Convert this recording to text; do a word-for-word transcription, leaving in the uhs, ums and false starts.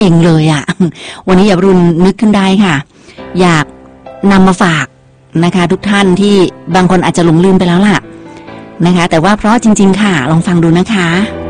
เก่งเลยอะวันนี้อย่ารุนนึกขึ้นได้ค่ะอยากนำมาฝากนะคะทุกท่านที่บางคนอาจจะหลงลืมไปแล้วล่ะนะคะแต่ว่าเพราะจริงๆค่ะลองฟังดูนะคะ